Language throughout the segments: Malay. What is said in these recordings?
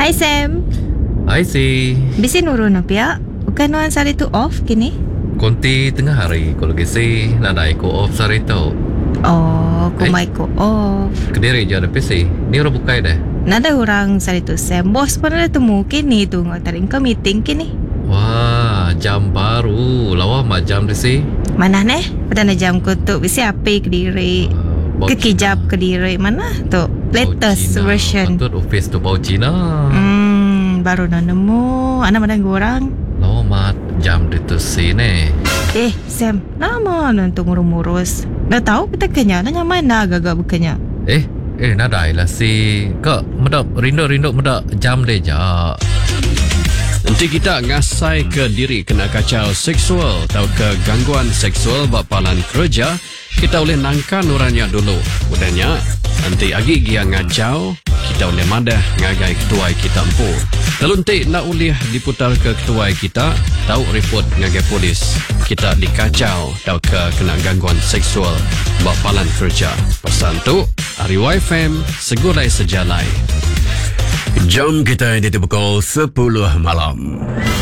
Hai Sam. Hai si. Bisi nurun pia. Bukan nuan sari tu off kini? Konti tengah hari kalau gisi nada ko off sari tu. Oh, kumai ko off. Kediri je ada PC. Ni orang bukai dah. Nada orang sari tu Sam. Bos pun ada temu kini tu ngatarin ke meeting kini. Wah, jam baru. Lawa mak jam di si. Mana neh? Padahal jam ko tu bisi api Kediri. Kekijap Kediri mana tu? Latest version. Patut office tu bau Cina. Baru nak nemu. Anak mana orang? Lawa mak jam di tu si ni. Sam, nama untuk murus-murus. Dah tahu kita kenya, nanya mana agak-agak bukannya. Nada lah si. Kak, medap rindu medap jam deh ja. Nanti kita ngasai ke diri kena kacau seksual atau ke gangguan seksual bapalan kerja, kita boleh nangkan orangnya dulu. Udahnya, nanti agi dia ngajau, kita boleh madah ngagai ketua kita empu. Lalu nanti nak boleh diputar ke ketua kita, tahu report ngagai polis. Kita dikacau atau ke kena gangguan seksual bapalan kerja. Pesan tu, Ariwa FM, segurai sejalai. Jam kita di pukul 10 malam.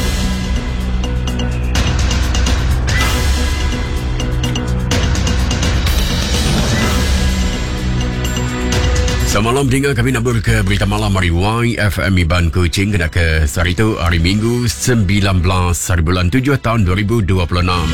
Semalam tinggal kami nak ke berita malam hari YFM Iban Kuching kena ke hari itu hari Minggu 19 hari bulan 7 tahun 2026.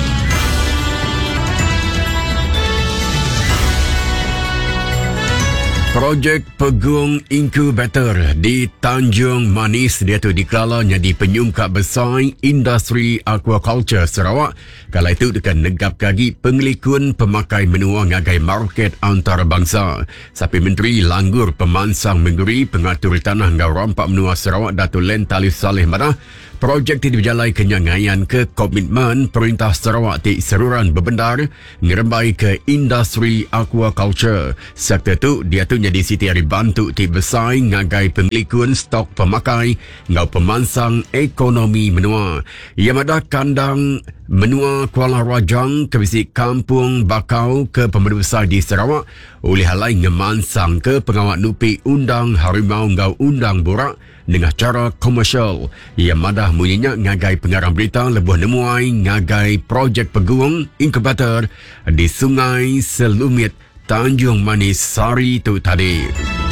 Projek Peguam Incubator di Tanjung Manis dia tu dikala jadi penyungkap besar industri aquaculture Sarawak. Kala itu dekat negap kaki pengelikun pemakai menua ngagai market antarabangsa. Sapi Menteri Langgur Pemansang Mengguri Pengatur Tanah ngau Rampak Menua Sarawak Datuk Len Talif Saleh Madah. Projek itu berjalai kenyangayan ke komitmen Perintah Sarawak di seruran berbendar ngerembai ke industri aquaculture. Sektor tu dia tu jadi siti hari bantu ti besar ngagai pengelikun stok pemakai ngau pemansang ekonomi menua. Ia madah kandang menua Kuala Rajang ke bisi kampung bakau ke pemerintah besar di Sarawak oleh halai ngemansang ke pengawat nupi undang harimau ngau undang borak dengan cara komersial. Ia madah munyinya ngagai pengarang berita lebuh nemuai ngagai projek peguam inkubator di Sungai Selumit Tanjung Manis Sari tu tadi.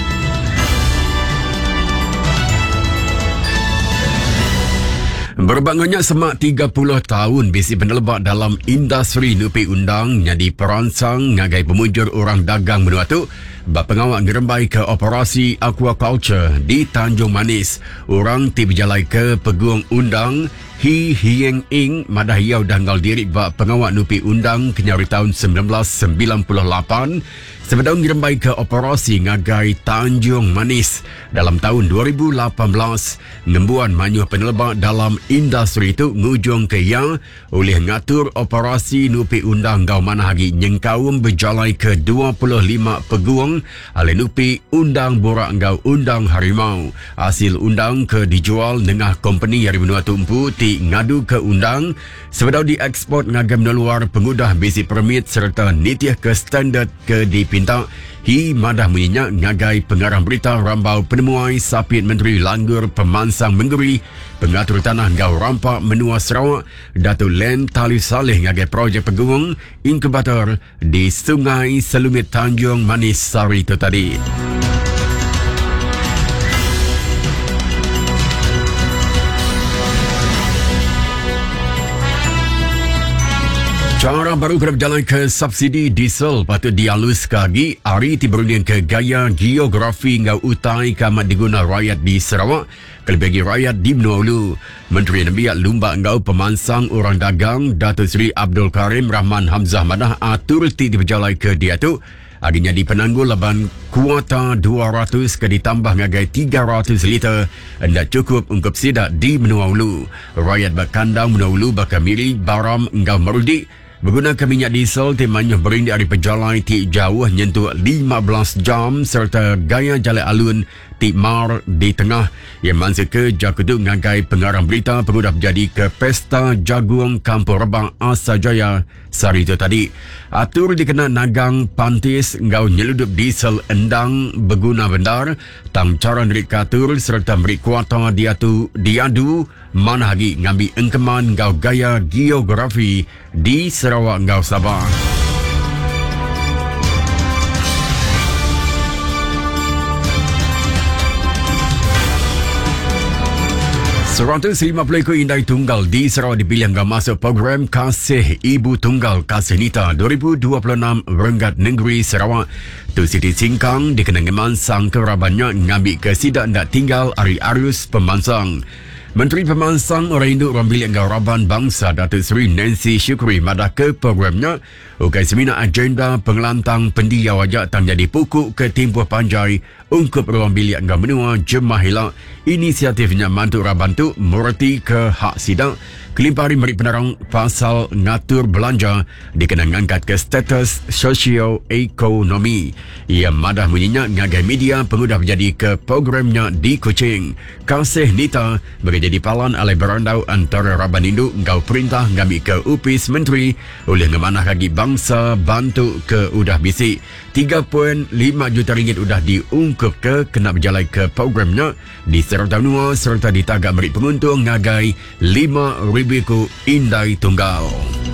Berbangunnya semak 30 tahun bisi penelebak dalam industri nupi undang jadi perangsang ngagai pemujur orang dagang menua tu bak pengawak ngerembai ke operasi aquaculture di Tanjung Manis. Orang ti berjalai ke peguam undang Hi Hieng Ing madah hiau danggal diri bak pengawak nupi undang kenyari tahun 1998 sebedang ngerembai ke operasi ngagai Tanjung Manis dalam tahun 2018. Ngembuan manyuh penelebak dalam industri itu ngujung ke yang oleh ngatur operasi nupi undang gau mana hagi nyengkaum berjalai ke 25 peguang ale nupi undang borak gau undang harimau. Hasil undang ke dijual dengan company yang menua tumpu ti ngadu ke undang sebedau dieksport ngagam luar pengudah basic permit serta nitiah ke standard ke dipinta. Hi madah menyenyak ngagai pengarang berita rambau penemuai Sapit Menteri Langgur Pemansang Mengguri Pengatur Tanah Ngau Rampak Menua Sarawak Datuk Len Talif Saleh ngagai projek peguam inkubator di Sungai Selumit Tanjung Manis Sari itu tadi. Cara baru kerap jalan ke subsidi diesel patut dialus kagi hari tiberunian ke gaya geografi ngau utai kamat diguna rakyat di Sarawak kelebih rakyat di Menua Ulu. Menteri Nabiat Lumba ngau pemansang orang dagang Datuk Seri Abdul Karim Rahman Hamzah Madah atur ti diberjalai ke dia tu. Aginya di penanggul laban kuota 200 ke ditambah ngagai 300 liter hendak cukup untuk sidak di Menua Ulu. Rakyat bakandang Menua Ulu bakamiri baram ngau merudi Menggunakan minyak diesel, temanya berindik dari pejalan tik jauh nyentuh 15 jam serta gaya jalan alun tik mar di tengah. Yang mangsa ke Jakutuk ngagai pengarang berita pengudah berjadi ke Pesta Jagung Kampung Rebang Asajaya sehari itu tadi. Atur dikena nagang pantis ngau nyeludup diesel endang berguna bendar, tang cara nerik katur serta merik kuota diadu mana lagi ngambil engkeman ngau gaya geografi di Sarawak ngau Sabah. $150 ekor indai tunggal di Sarawak dipilih hingga masuk program Kasih Ibu Tunggal Kasih Nita 2026 Renggat Negeri Sarawak. Tu Siti Singkang dikenangan sang kerabannya ngambil ke sidak nak tinggal Ari Arus Pemansang. Menteri Pemansang Orang Induk Orang Bilik Ngau Raban Bangsa Datuk Seri Nancy Syukri madah ke programnya ukai seminar agenda pengelantang pendia wajak tang jadi pokok ke Timbuh Panjai ungkup Orang Bilik Ngau Menua Jemaah Hilak. Inisiatifnya mantu Raban tu murti ke hak sidak kelimpari merik penerang pasal ngatur belanja dikenang angkat ke status sosio-ekonomi. Ia madah menyenyak ngagai media pengudah menjadi ke programnya di Kuching. Kasih Nita jadi palan alai berandau antara Raban Induk ngau perintah ngambil ke upis menteri oleh ngemanah lagi bangsa bantu ke udah bisik. 3.5 juta ringgit udah diungkup ke kena berjalan ke programnya di Serta Nua serta ditagak merik penguntung ngagai 5,000 ku indai tunggal.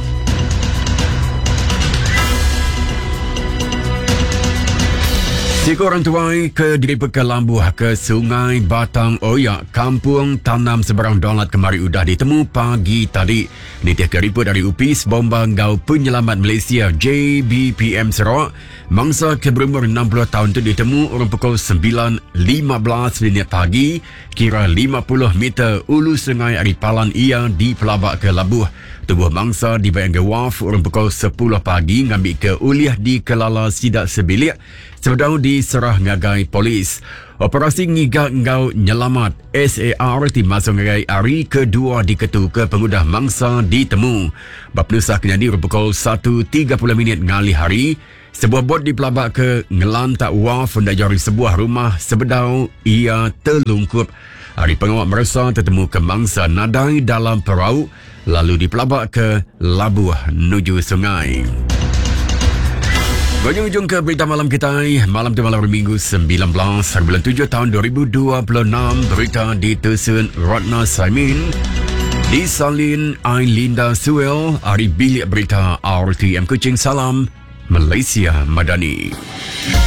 Tiga orang tuai ke Diri Pekal Lambuh ke Sungai Batang Oyak, kampung tanam sebarang dolat kemari udah ditemu pagi tadi. Nitiah keriput dari UPIS Bomba Ngau Penyelamat Malaysia JBPM Sarawak. Mangsa ke berumur 60 tahun itu ditemu orang pukul 9.15 pagi, kira 50 meter ulu sungai Aripalan ia di Pelabak ke Labuh. Tubuh mangsa dibayang ke waf orang pukul 10 pagi ngambil ke uliah di Kelala Sidak Sebilik. Sebelum diserah ngagai polis. Operasi ngigak ngau nyelamat SAR dimasuk ngagai hari kedua diketu ke pengudah mangsa ditemu. Bab nusa kenyadi pukul 1.30 ngali hari. Sebuah bot di Pelabak ke ngelantak waf hendak jari sebuah rumah sebedau ia terlungkup. Hari pengawal merasa tertemu ke mangsa nadai dalam perahu lalu di Pelabak ke Labuh menuju sungai. Berhujung ke berita malam kita. Malam tu malam Minggu 19 bulan 7 tahun 2026. Berita ditusun Ratna Saimin, disalin Ailinda Suel. Hari bilik berita RTM Kuching. Salam Malaysia Madani.